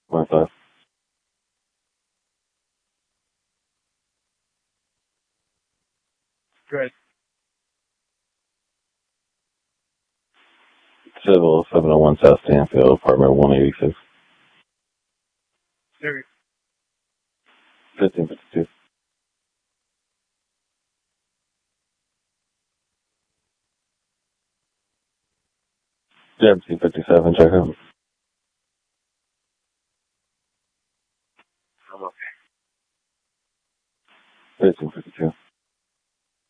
25. Great. Civil 701 South Stanfield, apartment 186. Very 1552. JMC 57, check out. I'm okay. 1352.